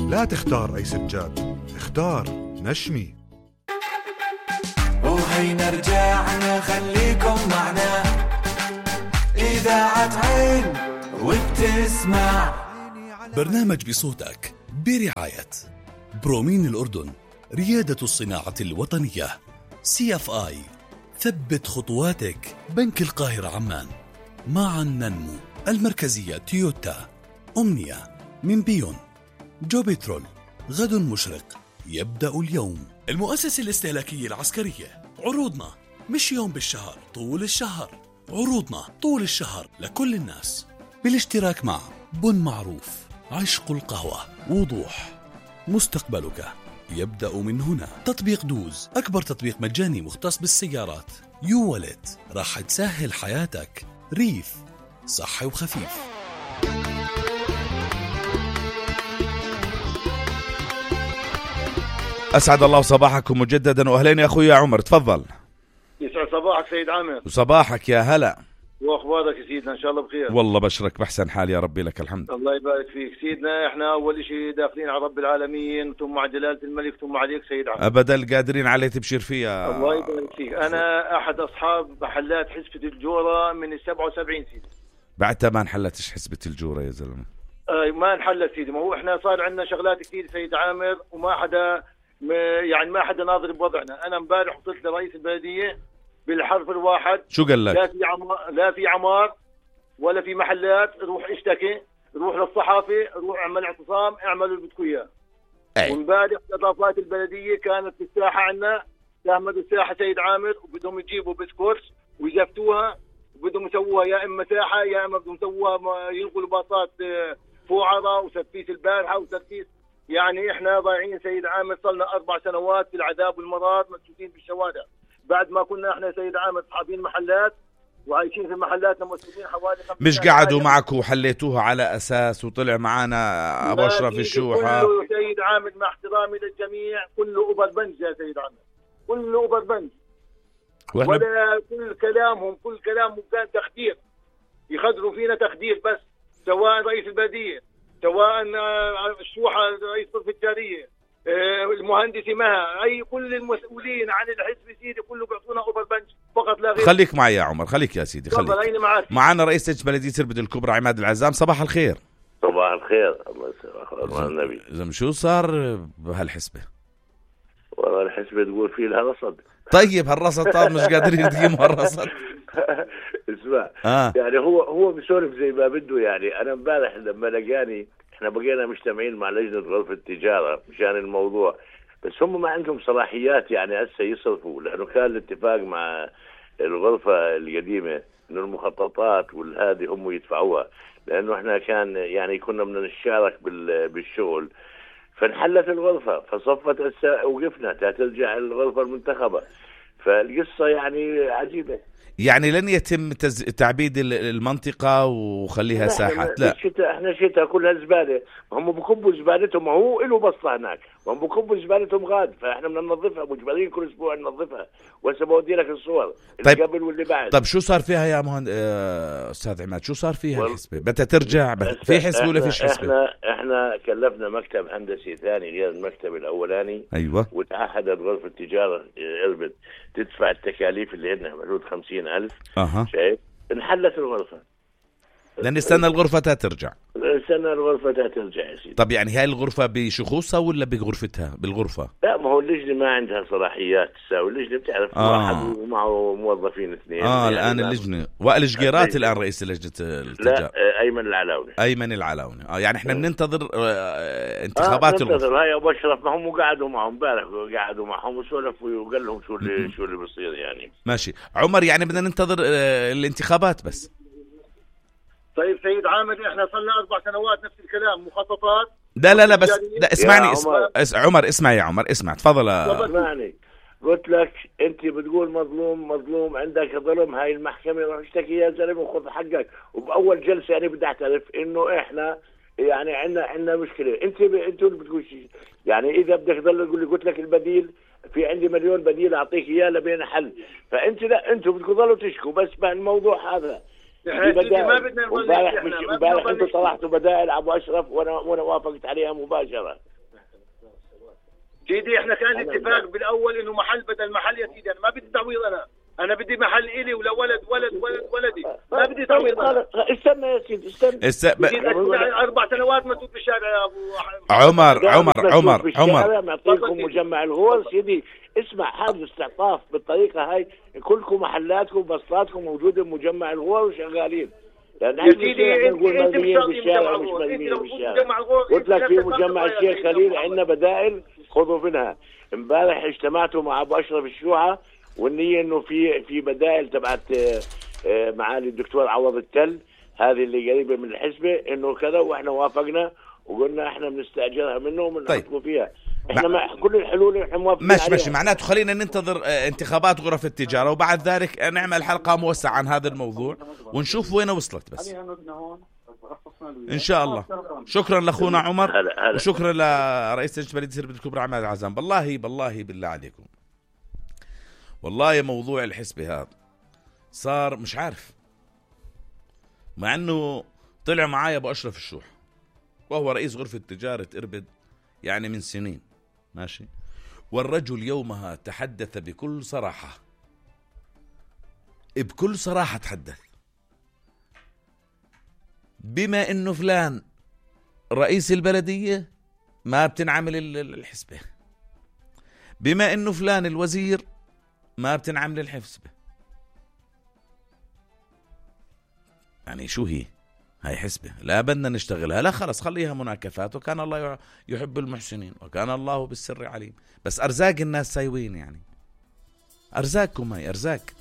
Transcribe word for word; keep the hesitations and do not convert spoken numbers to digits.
لا تختار أي سجاد، اختار نشمي. وهينا رجعنا خليكم معنا، إذاعة عين وبتسمع برنامج بصوتك برعاية برومين الأردن، ريادة الصناعة الوطنية. سي اف آي، ثبت خطواتك. بنك القاهرة عمان، معا ننمو. المركزية تويوتا. أمنية من بيون. جو بترول، غد مشرق يبدأ اليوم. المؤسسة الاستهلاكية العسكرية، عروضنا مش يوم بالشهر، طول الشهر. عروضنا طول الشهر لكل الناس، بالاشتراك مع بن معروف، عشق القهوة، وضوح. مستقبلك يبدأ من هنا. تطبيق دوز، أكبر تطبيق مجاني مختص بالسيارات. يو والت، راح تسهل حياتك. ريف، صحي وخفيف. أسعد الله صباحكم مجددا، وأهلين يا أخوي يا عمر، تفضل. يسعد صباحك سيد عامر. وصباحك يا هلا. واخبارك يا سيدنا؟ ان شاء الله بخير. والله بشرك بحسن حال يا ربي، لك الحمد. الله يبارك فيك سيدنا. احنا اول شيء داخلين على رب العالمين، ثم على جلالة الملك، ثم عليك سيد عامر. ابدا قادرين عليه تبشر فيها. الله يبارك فيك. انا احد اصحاب محلات حسبة الجورة من السبعة وسبعين سيدي. بعدها ما انحلتش حسبة الجورة يا زلمة. آه ما انحلت سيدي. ما هو احنا صار عندنا شغلات كثير سيد عامر، وما حدا يعني ما حدا ناظر بوضعنا. انا امبارح وصلت لرئيس البلدية بالحرف الواحد. شو قال لك؟ لا في عمار، لا في عمار ولا في محلات. روح اشتكي، روح للصحافة، روح اعمل اعتصام، اعملوا اللي بدكم اياه. وامبارح اضافات البلدية كانت في الساحة عندنا، تهمدوا الساحة سيد عامر، وبدهم يجيبوا بسكوت ويزفتوها، وبدهم يسووها يا اما ساحة يا اما بدهم يسووها ينقلوا باصات فوعرة وسفيس البارحة وسفيس. يعني احنا ضايعين سيد عامر، صلنا اربع سنوات في العذاب والمرار، مكشوفين في الشوارع. بعد ما كنا احنا سيد عامر اصحابين محلات وعايشين في محلاتنا مسؤولين حوالي خمسة. مش قعدوا معك وحليتوها على اساس وطلع معانا ابو اشرف الشوحه؟ كله سيد عامر مع احترامي للجميع، كله اوبر بنج يا سيد عامر، كله اوبر بنج. ولا كل كلامهم كل كلامهم كان تخدير، يخدروا فينا تخدير بس، سواء رئيس البلديه، سواء الشوحه رئيس الغرفه التجاريه، المهندس مها، اي كل المسؤولين عن الحزب سيدي كله بيعطونا اوبر بنج فقط لا غير. خليك معي يا عمر، خليك يا سيدي، خليك معنا. رئيس بلديه سربد الكبرى عماد العزام، صباح الخير. صباح الخير. الله يسلمك النبي. زم شو صار بهالحسبه؟ والله الحسبه تقول فيه لها رصد. طيب هالرصد طار مش قادرين تقيموا هالرصد. اسمع آه. يعني هو هو بيسولف زي ما بده. يعني انا امبارح لما لقاني، احنا بقينا مجتمعين مع لجنة غرفة التجارة مشان الموضوع، بس هم ما عندهم صلاحيات يعني هسه يصرفوا، لأنه كان الاتفاق مع الغرفة القديمة إنه المخططات والهذه هم يدفعوها، لأنه احنا كان يعني كنا بدنا نشارك بالشغل، فانحلت الغرفة فصفت هسه وقفنا ترجع الغرفة المنتخبة. فالقصة يعني عجيبة. يعني لن يتم تز... تعبيد المنطقة وخليها ساحات؟ لا الشتاء احنا شتاء كلها زبالة، هم بكبوا زبالتهم، هو له بصة هناك، هم بكبوا زبالتهم غاد، فاحنا بدنا ننظفها، مجبرين كل اسبوع ننظفها. وهسه بودي لك الصور اللي طيب. قبل واللي بعد. طب شو صار فيها يا مهند آه... استاذ عماد؟ شو صار فيها الحسبة؟ بدها ترجع بت... في حسبة ولا فيش حسبة؟ احنا احنا كلفنا مكتب هندسي ثاني غير المكتب الاولاني. ايوه. وتعهدت غرفة التجارة اربد تدفع التكاليف اللي عندنا حدود خمسين ألف. اها. شايف؟ انحلت الغرفة. لأن استنى الغرفة ترجع. استنى الغرفة ترجع يا سيدي. طب يعني هاي الغرفة بشخوصها ولا بغرفتها بالغرفة؟ لا ما هو اللجنة ما عندها صلاحيات تساوي. اللجنة بتعرف آه. واحد ومعه موظفين اثنين. اه يعني الآن اللجنة وائل شقيرات الآن رئيس لجنة التجارة. لا أيمن العلاوني. أيمن العلاوني. اه يعني احنا بننتظر آه انتخابات آه الغرفة. هاي أبو أشرف ما هم قعدوا معهم امبارح، قعدوا معهم وسولفوا وقال لهم شو اللي شو اللي بيصير يعني. ماشي عمر، يعني بدنا ننتظر آه الانتخابات بس. طيب سيد عامر احنا صلنا اربع سنوات نفس الكلام، مخططات. لا لا لا بس لا اسمعني اسمع اس... عمر اسمع يا عمر اسمع تفضل. اسمعني قلت لك انت بتقول مظلوم مظلوم عندك ظلم، هاي المحكمة روح اشتكي يا زلمه وخذ حقك. وباول جلسة يعني بدي اعترف انه احنا يعني عندنا عندنا مشكلة. انت ب... انت اللي بتقول شيء يعني اذا بدك تضل تقول لي قلت لك البديل في عندي مليون بديل اعطيك اياه لبين حل. فانت لا انتوا بدكم تضلوا تشكوا بس بالموضوع هذا. ما بدنا امبارح مش امبارح انتوا طلعتوا بدائل ابو اشرف وانا وانا وافقت عليها مباشره. سيدي احنا كان الاتفاق بالاول انه محل بدل محل. يا سيدي انا ما بدي تعويض، انا انا بدي محل الي ولا ولد ولد ولد ولدي، ما بدي تعويض. استنى يا سيدي استنى است... ب... اربع سنوات ما تشوف بالشارع يا ابو عمر عمر عمر عمر معطيكم مجمع الغول سيدي. اسمع، هذا استعطاف بالطريقه هاي. كلكم محلاتكم بسطاتكم موجوده بمجمع الغول وشغالين. يعني يا سيدي انت مش بالشارع مش بالشارع. قلت لك في مجمع الشيخ خليل عندنا بدائل خذوا منها. امبارح اجتمعتوا مع ابو اشرف الشوعه والنية انه في في بدائل تبعت معالي الدكتور عوض التل هذه اللي قريبه من الحسبه انه كذا، واحنا وافقنا وقلنا احنا بنستاجرها منه وبنحطه طيب. فيها احنا مع كل الحلول احنا موافقين ماشي ماشي. معناته خلينا ننتظر انتخابات غرف التجاره وبعد ذلك نعمل حلقه موسعه عن هذا الموضوع ونشوف وين وصلت. بس ان شاء الله. شكرا لاخونا عمر وشكرا لرئيس لجنه بلديه سربد الكبرى عماد عزام. بالله بالله بالله عليكم، والله يا موضوع الحسبة هذا صار مش عارف، مع انه طلع معايا ابو اشرف الشوح وهو رئيس غرفة تجارة اربد يعني من سنين ماشي، والرجل يومها تحدث بكل صراحة، بكل صراحة تحدث بما انه فلان رئيس البلدية ما بتنعمل الحسبة، بما انه فلان الوزير ما بتنعمل الحسبة. يعني شو هي هاي حسبة؟ لا بدنا نشتغلها، لا خلص خليها مناكفات، وكان الله يحب المحسنين وكان الله بالسر عليم. بس أرزاق الناس سايوين، يعني أرزاقكم هاي أرزاق.